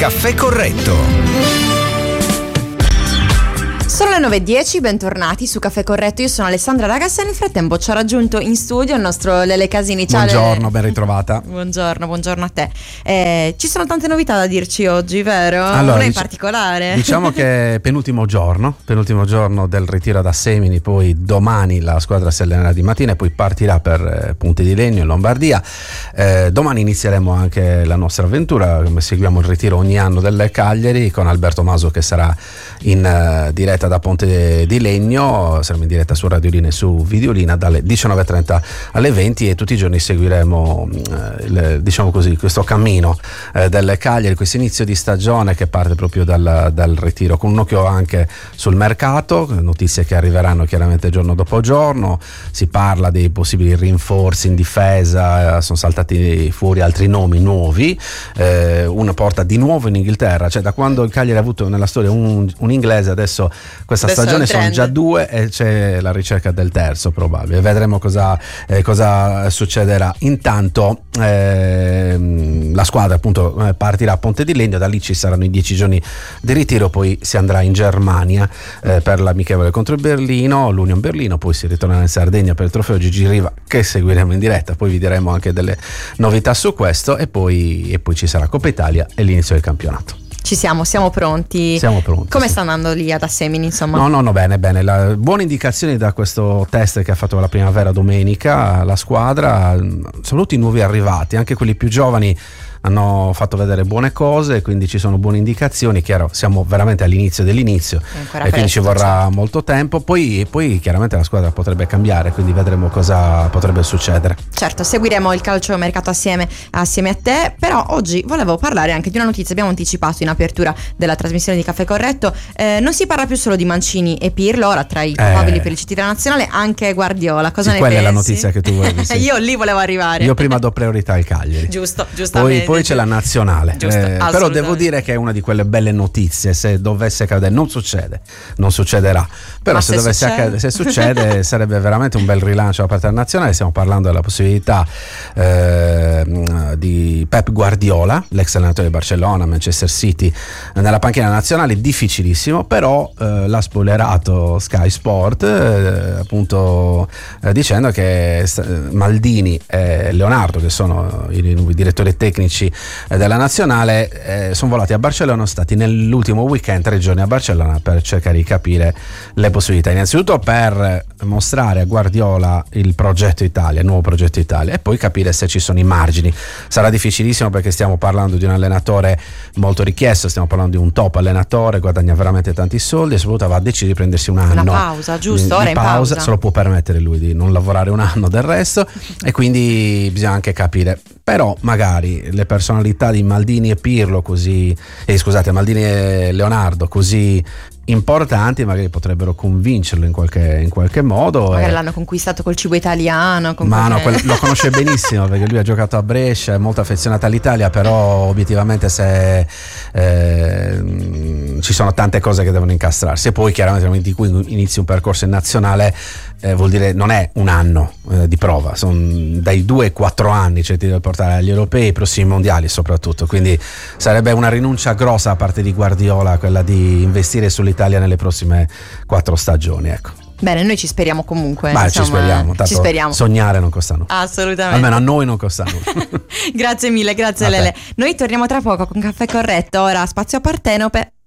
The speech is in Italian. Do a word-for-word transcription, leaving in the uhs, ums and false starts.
Caffè Corretto. Sono le nove e dieci, bentornati su Caffè Corretto, io sono Alessandra Ragazza e nel frattempo ci ha raggiunto in studio il nostro Lele Casini. Ciao Buongiorno, Lele. ben ritrovata. Buongiorno, buongiorno a te. Eh, ci sono tante novità da dirci oggi, vero? Allora, Una in dic- particolare. Diciamo che è penultimo giorno, penultimo giorno del ritiro ad Assemini, poi domani la squadra si allenerà di mattina e poi partirà per eh, Ponte di Legno in Lombardia. Eh, domani inizieremo anche la nostra avventura, come seguiamo il ritiro ogni anno del Cagliari, con Alberto Maso che sarà in uh, diretta da Ponte di Legno. Saremo in diretta su Radiolina e su Videolina dalle diciannove e trenta alle venti e tutti i giorni seguiremo eh, il, diciamo così, questo cammino eh, del Cagliari, questo inizio di stagione che parte proprio dal, dal ritiro, con un occhio anche sul mercato, notizie che arriveranno chiaramente giorno dopo giorno. Si parla dei possibili rinforzi in difesa, eh, sono saltati fuori altri nomi nuovi, eh, uno porta di nuovo in Inghilterra, cioè da quando il Cagliari ha avuto nella storia un, un inglese, adesso questa Adesso stagione sono già due e c'è la ricerca del terzo probabile. Vedremo cosa, eh, cosa succederà. Intanto eh, la squadra appunto partirà a Ponte di Legno, da lì ci saranno i dieci giorni di ritiro, poi si andrà in Germania eh, per l'amichevole contro il Berlino, l'Union Berlino, poi si ritornerà in Sardegna per il trofeo Gigi Riva che seguiremo in diretta, poi vi diremo anche delle novità su questo e poi, e poi ci sarà Coppa Italia e l'inizio del campionato. Ci siamo, siamo pronti. Siamo pronti. Come sì. sta andando lì ad Assemini, insomma? No, no, no, bene, bene. La, buone indicazioni da questo test che ha fatto la primavera domenica la squadra, soprattutto i nuovi arrivati, anche quelli più giovani hanno fatto vedere buone cose, quindi ci sono buone indicazioni. Chiaro, siamo veramente all'inizio dell'inizio e quindi presto, ci vorrà certo. molto tempo, poi, poi chiaramente la squadra potrebbe cambiare, quindi vedremo cosa potrebbe succedere. Certo, seguiremo il calciomercato assieme, assieme a te, però oggi volevo parlare anche di una notizia, abbiamo anticipato in apertura della trasmissione di Caffè Corretto, eh, non si parla più solo di Mancini e Pirlo, ora tra i probabili eh. per il C T nazionale anche Guardiola, cosa sì, ne quella pensi? È la notizia che tu volevi. Sì. Io lì volevo arrivare. Io prima do priorità al Cagliari. Giusto, giustamente. Poi, poi c'è la nazionale, Giusto, eh, però devo dire che è una di quelle belle notizie, se dovesse accadere, non succede, non succederà, però Ma se, se dovesse succede? accadere, se succede sarebbe veramente un bel rilancio da parte della nazionale. Stiamo parlando della possibilità eh, di Pep Guardiola, l'ex allenatore di Barcellona, Manchester City, nella panchina nazionale, difficilissimo, però eh, l'ha spoilerato Sky Sport eh, appunto eh, dicendo che Maldini e Leonardo, che sono i nuovi direttori tecnici della nazionale, eh, sono volati a Barcellona, sono stati nell'ultimo weekend tre giorni a Barcellona per cercare di capire le possibilità, innanzitutto per mostrare a Guardiola il progetto Italia, il nuovo progetto Italia, e poi capire se ci sono i margini. Sarà difficilissimo perché stiamo parlando di un allenatore molto richiesto, stiamo parlando di un top allenatore, guadagna veramente tanti soldi e soprattutto va a decidere di prendersi un anno, una pausa, giusto? di, ora di in pausa, pausa se lo può permettere lui di non lavorare un anno del resto e quindi bisogna anche capire. Però magari le personalità di Maldini e Pirlo così, eh, scusate, Maldini e Leonardo così importanti, magari potrebbero convincerlo in qualche, in qualche modo. Magari e... l'hanno conquistato col cibo italiano. Con Ma qualche... no, quel, lo conosce benissimo perché lui ha giocato a Brescia, è molto affezionato all'Italia, però obiettivamente se eh, ci sono tante cose che devono incastrarsi e poi chiaramente nel momento in cui inizi un percorso in nazionale eh, vuol dire non è un anno eh, di prova, sono dai due ai quattro anni, cioè ti deve portare agli europei, ai prossimi mondiali soprattutto, quindi sarebbe una rinuncia grossa da parte di Guardiola quella di investire sull'Italia nelle prossime quattro stagioni, ecco. Bene, noi ci speriamo comunque. Beh, insomma, ci speriamo, tanto ci speriamo. Sognare non costa nulla. Assolutamente. Almeno a noi non costa nulla. Grazie mille, grazie a Lele. te. Noi torniamo tra poco con Caffè Corretto, ora spazio a Partenope.